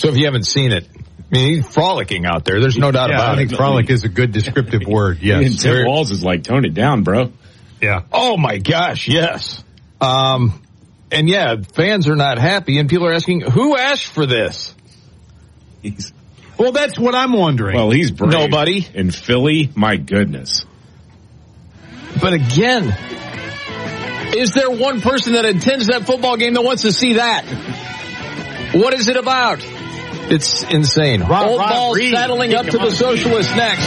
So if you haven't seen it, I mean, he's frolicking out there. There's no doubt about it. I think frolic is a good descriptive word, yes. And Tim Walz is like, tone it down, bro. Yeah. Oh, my gosh, yes. And, yeah, fans are not happy, and people are asking, who asked for this? Well, that's what I'm wondering. Well, he's brave. Nobody. In Philly, my goodness. But again, is there one person that attends that football game that wants to see that? What is it about? It's insane. Old Ball saddling up to the Socialists next.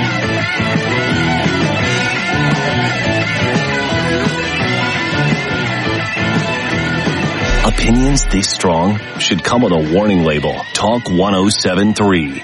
Opinions this strong should come with a warning label. Talk 1073.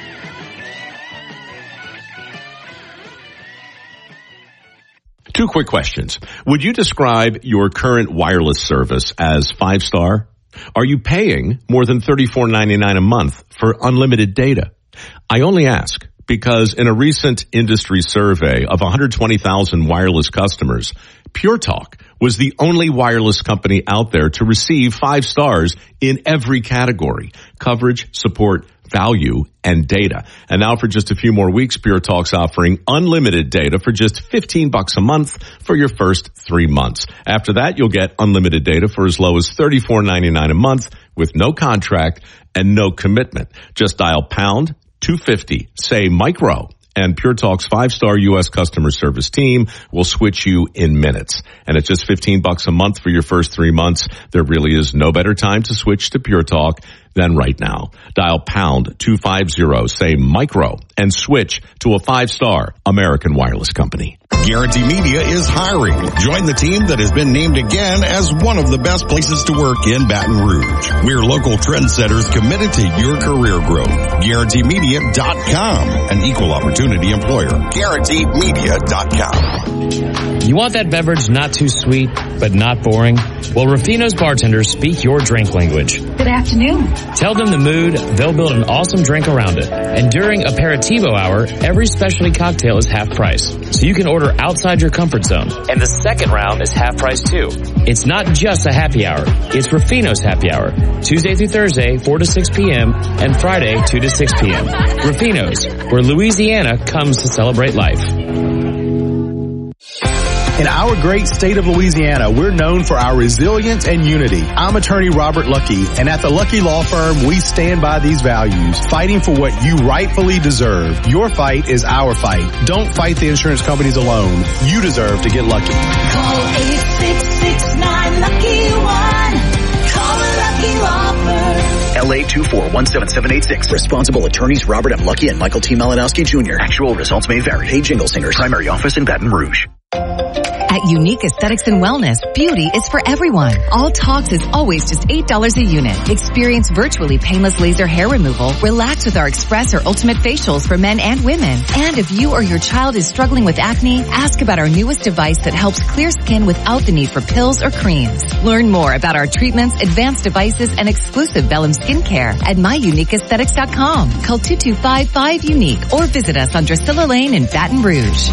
Two quick questions. Would you describe your current wireless service as 5-star? Are you paying more than $34.99 a month for unlimited data? I only ask because in a recent industry survey of 120,000 wireless customers, Pure Talk was the only wireless company out there to receive 5 stars in every category: coverage, support, value, and data. And now for just a few more weeks, Pure Talk's offering unlimited data for just $15 a month for your first 3 months. After that, you'll get unlimited data for as low as $34.99 a month with no contract and no commitment. Just dial pound 250, say micro, and Pure Talk's 5-star U.S. customer service team will switch you in minutes. And at just $15 a month for your first 3 months, there really is no better time to switch to Pure Talk than right now. Dial pound 250, say micro, and switch to a 5-star American wireless company. Guarantee Media is hiring. Join the team that has been named again as one of the best places to work in Baton Rouge. We're local trendsetters committed to your career growth. GuaranteeMedia.com, an equal opportunity employer. GuaranteeMedia.com. You want that beverage not too sweet, but not boring? Well, Rufino's bartenders speak your drink language. Good afternoon. Tell them the mood, they'll build an awesome drink around it. And during Aperitivo Hour, every specialty cocktail is half price. So you can order outside your comfort zone. And the second round is half price too. It's not just a happy hour. It's Rufino's happy hour. Tuesday through Thursday, 4 to 6 p.m. and Friday, 2 to 6 p.m. Rufino's, where Louisiana comes to celebrate life. In our great state of Louisiana, we're known for our resilience and unity. I'm attorney Robert Lucky, and at the Lucky Law Firm, we stand by these values, fighting for what you rightfully deserve. Your fight is our fight. Don't fight the insurance companies alone. You deserve to get lucky. Call 866-9-LUCKY-1. Call the Lucky Law Firm. LA 2417786. Responsible attorneys Robert M. Lucky and Michael T. Malinowski Jr. Actual results may vary. Hey, Jingle Singers. Primary office in Baton Rouge. At Unique Aesthetics and Wellness, beauty is for everyone. All Talks is always just $8 a unit. Experience virtually painless laser hair removal. Relax with our Express or Ultimate facials for men and women. And if you or your child is struggling with acne, ask about our newest device that helps clear skin without the need for pills or creams. Learn more about our treatments, advanced devices, and exclusive Bellum skincare at myuniqueaesthetics.com. Call 2255-UNIQUE or visit us on Drusilla Lane in Baton Rouge.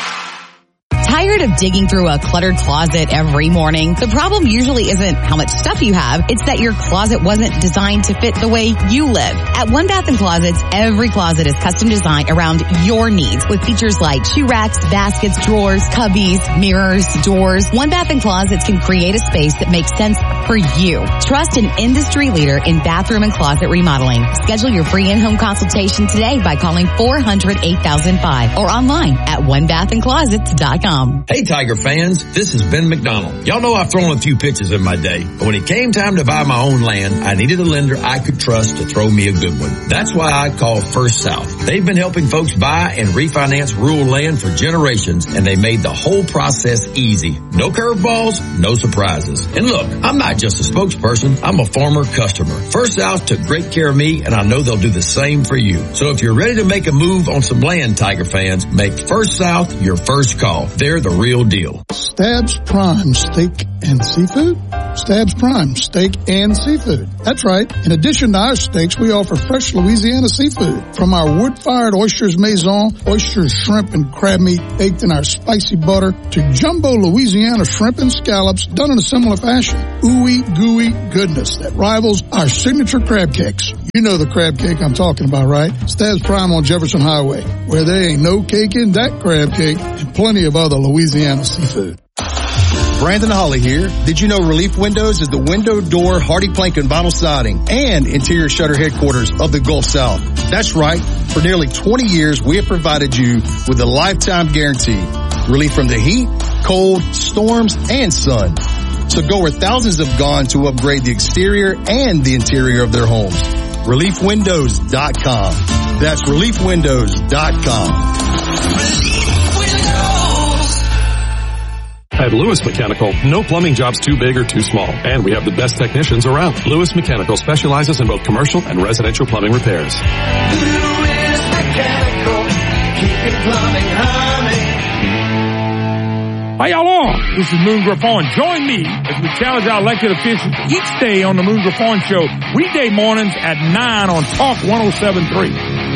Tired of digging through a cluttered closet every morning? The problem usually isn't how much stuff you have, it's that your closet wasn't designed to fit the way you live. At One Bath & Closets, every closet is custom designed around your needs with features like shoe racks, baskets, drawers, cubbies, mirrors, doors. One Bath & Closets can create a space that makes sense for you. Trust an industry leader in bathroom and closet remodeling. Schedule your free in-home consultation today by calling 400-8005 or online at onebathandclosets.com. Hey Tiger fans, this is Ben McDonald. Y'all know I've thrown a few pitches in my day, but when it came time to buy my own land, I needed a lender I could trust to throw me a good one. That's why I called First South. They've been helping folks buy and refinance rural land for generations, and they made the whole process easy. No curveballs, no surprises. And look, I'm not just a spokesperson, I'm a former customer. First South took great care of me, and I know they'll do the same for you. So if you're ready to make a move on some land, Tiger fans, make First South your first call. They're the real deal. Stabs Prime Steak and Seafood? Stabs Prime Steak and Seafood. That's right. In addition to our steaks, we offer fresh Louisiana seafood. From our wood-fired oysters maison, oysters, shrimp, and crab meat baked in our spicy butter, to jumbo Louisiana shrimp and scallops done in a similar fashion. Ooey gooey goodness that rivals our signature crab cakes. You know the crab cake I'm talking about, right? Stabs Prime on Jefferson Highway, where there ain't no cake in that crab cake and plenty of other Louisiana seafood. Brandon Holly here. Did you know Relief Windows is the window, door, hardy plank and vinyl siding and interior shutter headquarters of the Gulf South? That's right. For nearly 20 years, we have provided you with a lifetime guarantee. Relief from the heat, cold, storms, and sun. So go where thousands have gone to upgrade the exterior and the interior of their homes. ReliefWindows.com. That's ReliefWindows.com. At Lewis Mechanical, no plumbing job's too big or too small, and we have the best technicians around. Lewis Mechanical specializes in both commercial and residential plumbing repairs. Lewis Mechanical, keeping plumbing humming. How y'all on? This is Moon Griffon. Join me as we challenge our elected officials each day on the Moon Griffon Show, weekday mornings at 9 on Talk 107.3.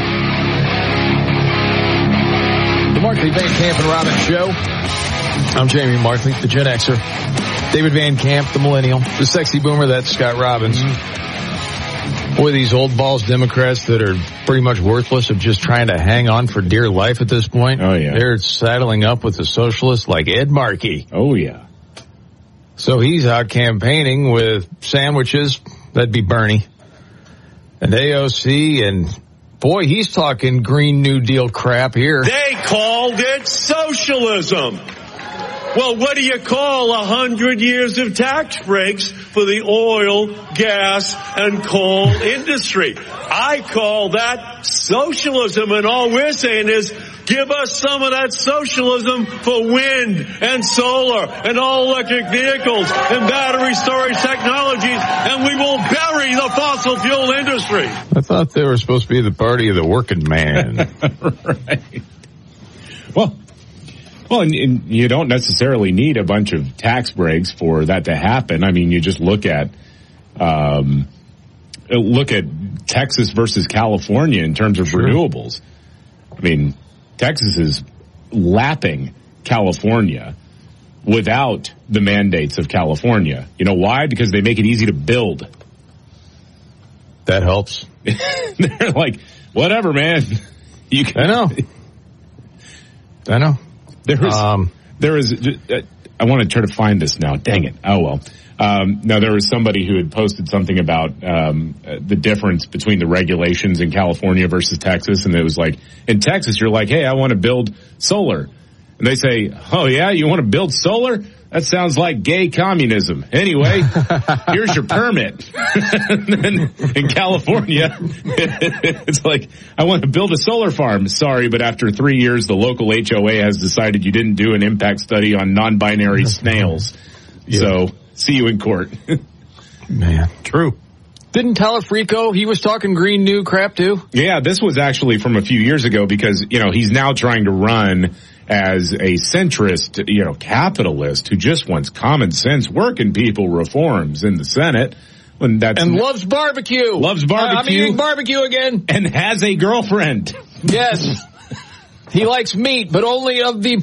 The Markley, Van Camp, and Robbins Show. I'm Jamie Markley, the Gen Xer. David Van Camp, the Millennial. The Sexy Boomer, that's Scott Robbins. Boy, these old balls Democrats that are pretty much worthless of just trying to hang on for dear life at this point. Oh, yeah. They're saddling up with the socialists like Ed Markey. Oh, yeah. So he's out campaigning with sandwiches. That'd be Bernie. And AOC, and boy, he's talking Green New Deal crap here. They called it socialism. Well, what do you call 100 years of tax breaks for the oil, gas, and coal industry? I call that socialism, and all we're saying is give us some of that socialism for wind and solar and all electric vehicles and battery storage technologies, and we will bury the fossil fuel industry. I thought they were supposed to be the party of the working man. Right. Well, and you don't necessarily need a bunch of tax breaks for that to happen. I mean, you just look at Texas versus California in terms of renewables. I mean, Texas is lapping California without the mandates of California. You know why? Because they make it easy to build. That helps. They're like, whatever, man. You can. I know. There is, I want to try to find this now. Dang it. Oh, well. Now, there was somebody who had posted something about the difference between the regulations in California versus Texas. And it was like, in Texas, you're like, hey, I want to build solar. And they say, oh, yeah, you want to build solar? That sounds like gay communism. Anyway, here's your permit. And then in California, it's like, I want to build a solar farm. Sorry, but after 3 years, the local HOA has decided you didn't do an impact study on non-binary snails. Yeah. So, see you in court. Man, true. Didn't Telefrico, he was talking Green New crap too? Yeah, this was actually from a few years ago because, you know, he's now trying to run as a centrist, you know, capitalist who just wants common sense working people reforms in the Senate. And loves barbecue. Loves barbecue. I'm eating barbecue again. And has a girlfriend. Yes. He likes meat, but only of the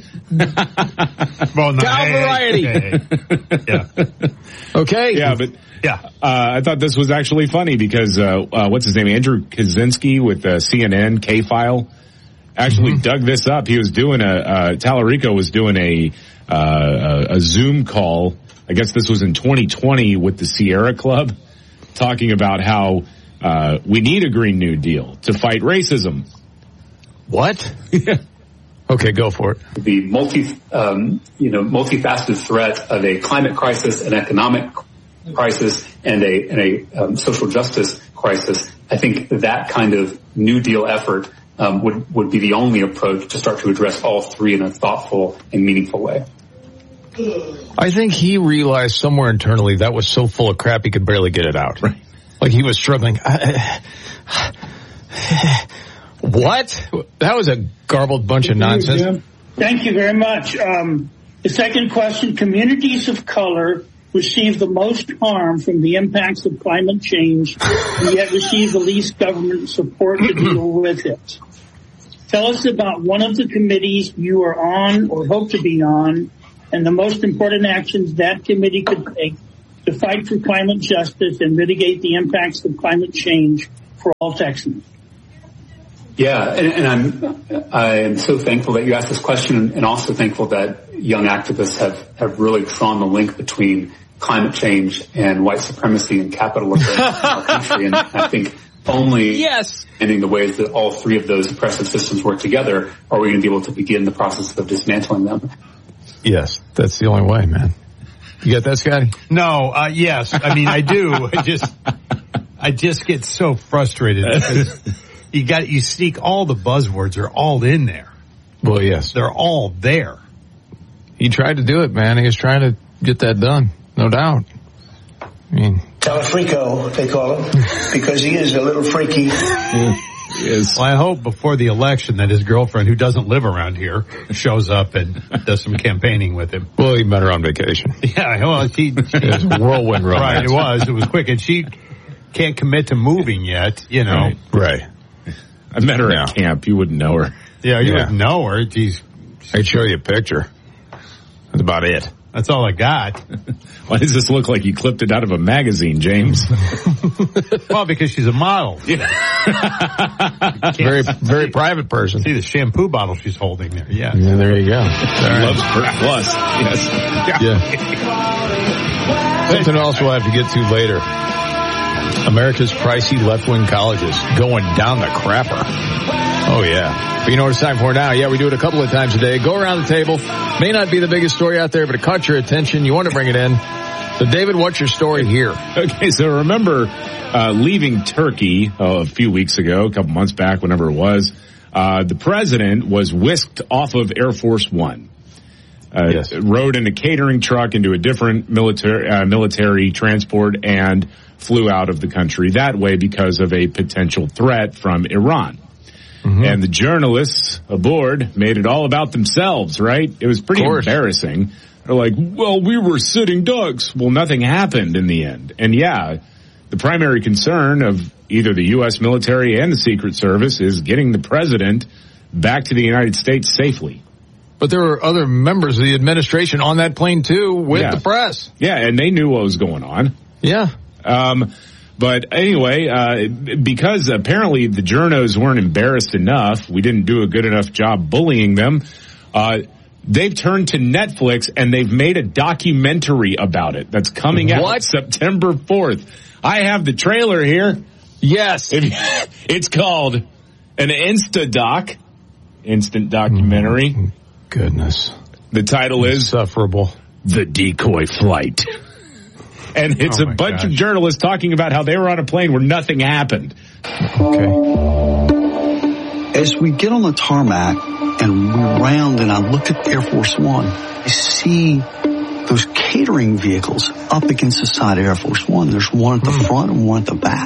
cow variety. Yeah. Okay. Yeah, but I thought this was actually funny because what's his name? Andrew Kaczynski with CNN K-File actually dug this up. He was doing Talarico was doing a Zoom call. I guess this was in 2020 with the Sierra Club, talking about how we need a Green New Deal to fight racism. What? Okay, go for it. The multifaceted threat of a climate crisis, an economic crisis, and a social justice crisis. I think that kind of New Deal effort would be the only approach to start to address all three in a thoughtful and meaningful way. I think he realized somewhere internally that was so full of crap he could barely get it out. Right. Like he was struggling. What? That was a garbled bunch of nonsense. Thank you very much. The second question, communities of color receive the most harm from the impacts of climate change and yet receive the least government support to deal with it. Tell us about one of the committees you are on or hope to be on and the most important actions that committee could take to fight for climate justice and mitigate the impacts of climate change for all Texans. Yeah, and I'm so thankful that you asked this question, and also thankful that young activists have really drawn the link between climate change and white supremacy and capitalism in our country. And I think only ending the ways that all three of those oppressive systems work together are we going to be able to begin the process of dismantling them. Yes, that's the only way, man. You get that, Scotty? No, yes. I mean, I do. I just get so frustrated because you sneak all the buzzwords are all in there. Well, yes. They're all there. He tried to do it, man. He was trying to get that done. No doubt. I mean, Telefrico, they call him, because he is a little freaky. Yes. Well, I hope before the election that his girlfriend, who doesn't live around here, shows up and does some campaigning with him. Well, he met her on vacation. Yeah, well, she it was a whirlwind romance. Right, it was quick, and she can't commit to moving yet, you know. Right. I met her at camp. You wouldn't know her. Yeah, you wouldn't know her. Geez. I'd show you a picture. That's about it. That's all I got. Why does this look like you clipped it out of a magazine, James? Well, because she's a model. Yeah. Very private person. See the shampoo bottle she's holding there. Yeah. Yeah, there you go. Loves Burt Plus. Yes. Yeah. Something else we'll have to get to later. America's pricey left-wing colleges going down the crapper. Oh, yeah. But you know what it's time for now? Yeah, we do it a couple of times a day. Go around the table. May not be the biggest story out there, but it caught your attention. You want to bring it in. So, David, what's your story here? Okay, so remember leaving Turkey a few weeks ago, a couple months back, whenever it was, the president was whisked off of Air Force One. Rode in a catering truck into a different military transport and flew out of the country that way because of a potential threat from Iran. Mm-hmm. And the journalists aboard made it all about themselves, right? It was pretty embarrassing. They're like, well, we were sitting ducks. Well, nothing happened in the end. And yeah, the primary concern of either the U.S. military and the Secret Service is getting the president back to the United States safely. But there were other members of the administration on that plane, too, with the press. Yeah, and they knew what was going on. Yeah. But anyway, because apparently the journos weren't embarrassed enough, we didn't do a good enough job bullying them, they've turned to Netflix and they've made a documentary about it that's coming out September 4th. I have the trailer here. Yes. It's called an Instadoc, instant documentary. Goodness. The title is Insufferable. The Decoy Flight. And it's a bunch of journalists talking about how they were on a plane where nothing happened. Okay. As we get on the tarmac and we round and I look at Air Force One, I see those catering vehicles up against the side of Air Force One. There's one at the front and one at the back.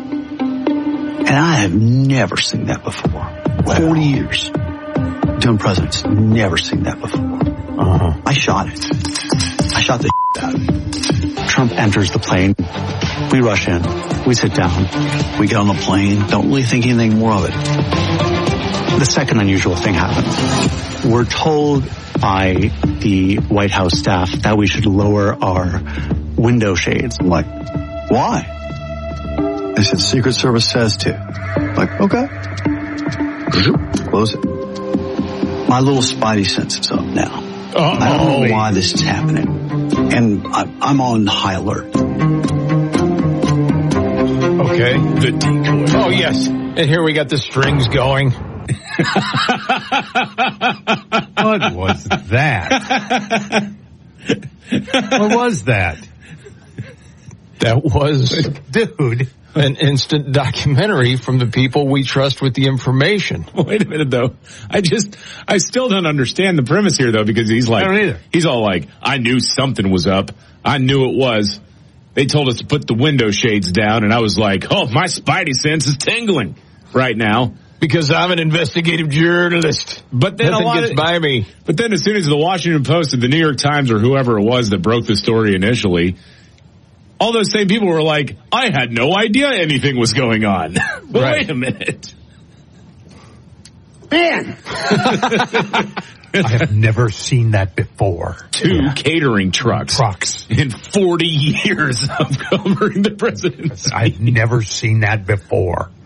And I have never seen that before. 40 years. Doing presidents, never seen that before. I shot it. I shot the out of it. Trump enters the plane. We rush in. We sit down. We get on the plane. Don't really think anything more of it. The second unusual thing happens. We're told by the White House staff that we should lower our window shades. I'm like, why? They said Secret Service says to. I'm like, okay. Close it. My little spidey sense is up now. I don't know why this is happening. And I'm on high alert. Okay. The decoy. Oh, yes. And here we got the strings going. What was that? What was that? That was, dude, an instant documentary from the people we trust with the information. Wait a minute, though. I still don't understand the premise here, though, because he's like, I don't either. He's all like, I knew something was up. I knew it was. They told us to put the window shades down, and I was like, oh, my spidey sense is tingling right now. Because I'm an investigative journalist. But then nothing gets by me. But then as soon as the Washington Post and the New York Times or whoever it was that broke the story initially, all those same people were like, I had no idea anything was going on. But wait a minute. Man! I have never seen that before. Two catering trucks. In 40 years of covering the presidency. I've never seen that before.